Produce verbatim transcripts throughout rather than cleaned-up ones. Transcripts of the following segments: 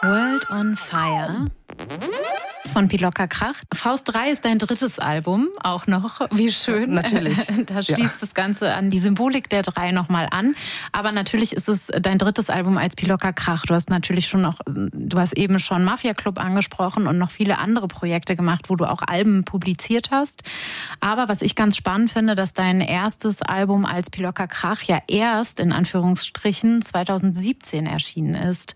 World on Fire von Pilocka Krach. Faust drei ist dein drittes Album, auch noch. Wie schön. Natürlich. Da schließt ja. das Ganze an die Symbolik der drei nochmal an. Aber natürlich ist es dein drittes Album als Pilocka Krach. Du hast natürlich schon noch, du hast eben schon Mafia Club angesprochen und noch viele andere Projekte gemacht, wo du auch Alben publiziert hast. Aber was ich ganz spannend finde, dass dein erstes Album als Pilocka Krach ja erst in Anführungsstrichen zweitausendsiebzehn erschienen ist.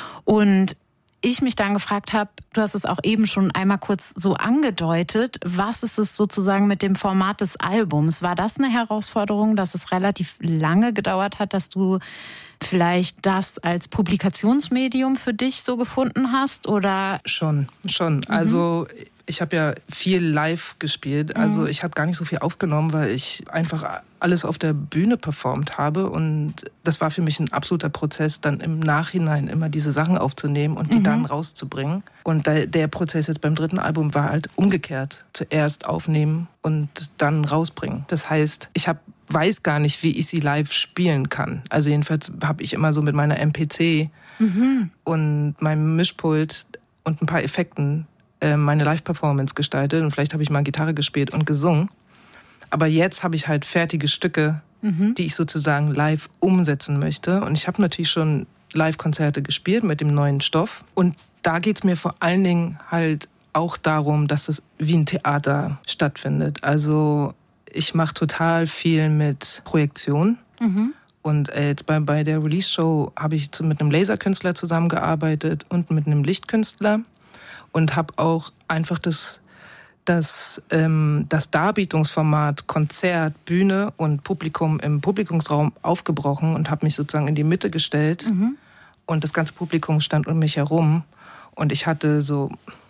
Und ich mich dann gefragt habe, du hast es auch eben schon einmal kurz so angedeutet, was ist es sozusagen mit dem Format des Albums? War das eine Herausforderung, dass es relativ lange gedauert hat, dass du vielleicht das als Publikationsmedium für dich so gefunden hast? Oder? Schon, schon. Mhm. Also ich habe ja viel live gespielt, also mhm. ich habe gar nicht so viel aufgenommen, weil ich einfach alles auf der Bühne performt habe und das war für mich ein absoluter Prozess, dann im Nachhinein immer diese Sachen aufzunehmen und die mhm. dann rauszubringen. Und der Prozess jetzt beim dritten Album war halt umgekehrt. Zuerst aufnehmen und dann rausbringen. Das heißt, ich habe weiß gar nicht, wie ich sie live spielen kann. Also jedenfalls habe ich immer so mit meiner M P C mhm. und meinem Mischpult und ein paar Effekten äh, meine Live-Performance gestaltet. Und vielleicht habe ich mal Gitarre gespielt und gesungen. Aber jetzt habe ich halt fertige Stücke, mhm. die ich sozusagen live umsetzen möchte. Und ich habe natürlich schon Live-Konzerte gespielt mit dem neuen Stoff. Und da geht es mir vor allen Dingen halt auch darum, dass es wie ein Theater stattfindet. Also ich mache total viel mit Projektion. Mhm. Und äh, jetzt bei, bei der Release-Show habe ich zu, mit einem Laserkünstler zusammengearbeitet und mit einem Lichtkünstler. Und habe auch einfach das, das, ähm, das Darbietungsformat Konzert, Bühne und Publikum im Publikumsraum aufgebrochen und habe mich sozusagen in die Mitte gestellt. Mhm. Und das ganze Publikum stand um mich herum. Und ich hatte so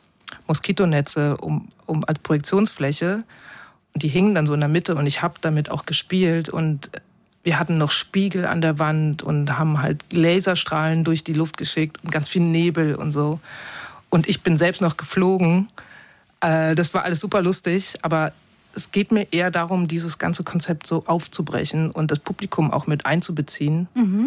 Moskitonetze um, um als Projektionsfläche. Und die hingen dann so in der Mitte und ich habe damit auch gespielt und wir hatten noch Spiegel an der Wand und haben halt Laserstrahlen durch die Luft geschickt und ganz viel Nebel und so. Und ich bin selbst noch geflogen. Das war alles super lustig, aber es geht mir eher darum, dieses ganze Konzept so aufzubrechen und das Publikum auch mit einzubeziehen. Mhm.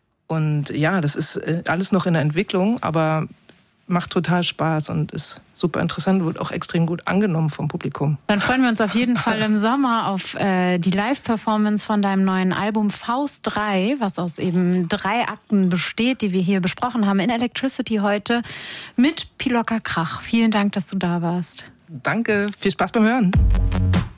Und ja, das ist alles noch in der Entwicklung, aber macht total Spaß und ist super interessant, wird auch extrem gut angenommen vom Publikum. Dann freuen wir uns auf jeden Fall im Sommer auf äh, die Live-Performance von deinem neuen Album Faust drei, was aus eben drei Akten besteht, die wir hier besprochen haben in Electricity heute mit Pilocka Krach. Vielen Dank, dass du da warst. Danke, viel Spaß beim Hören.